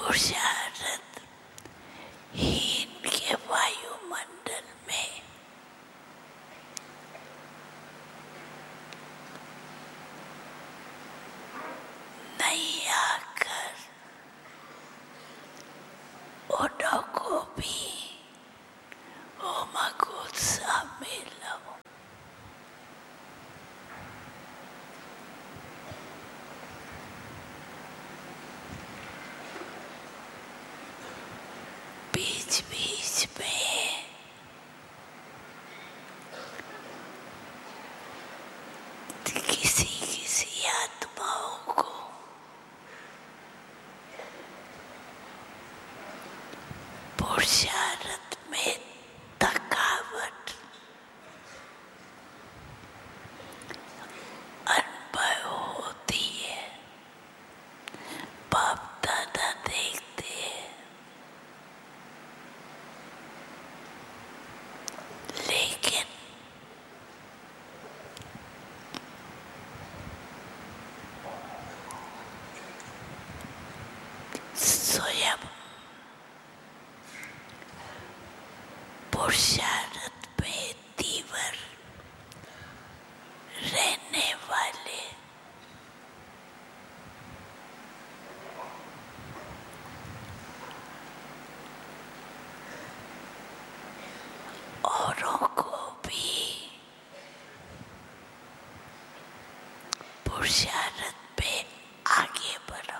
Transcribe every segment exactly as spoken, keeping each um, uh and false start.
पुरुषार्थ हीन के वायुमंडल में नहीं आकर उन्हों को भी होमगोत्साह में लाओ। बीच बीच में किसी किसी आत्माओं को पुरुषार्थ में थकावट अनुभव होती है। बाप दादा देखते हैं, लेकिन स्वयं पुरुषार्थ में तीव्र रहने वाले औरों को भी पुरुषार्थ पे आगे बढ़ाओ।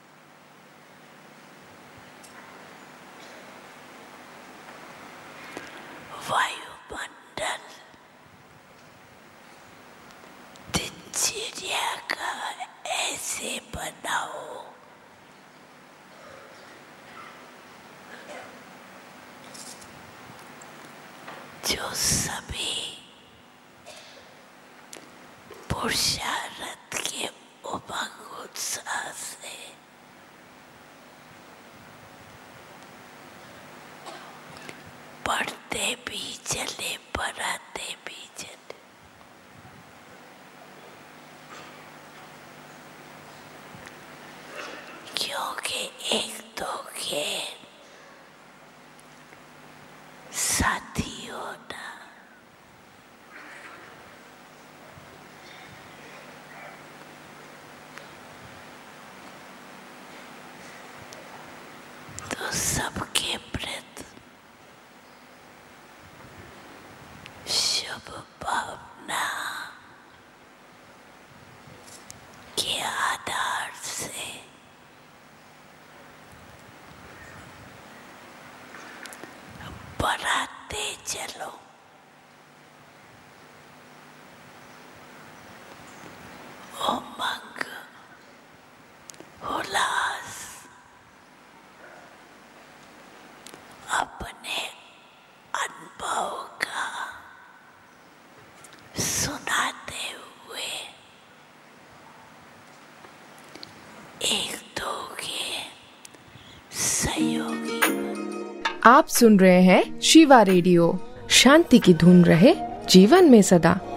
वायुमंडल दिनचर्या का ऐसे बनाओ जो सभी पुरुषार्थ के उमंग उत्साह से पढ़ते भी चले, पढ़ाते भी चले। क्योंकि एक दो के साथी होना तो सबके प्रति शुभ भावना के आधार से बढ़ाते चलो। उमंग, उल्लास अपने अनुभव का सुनाते हुए एक दो के सहयोगी। आप सुन रहे हैं शिवा रेडियो। शांति की धुन रहे जीवन में सदा।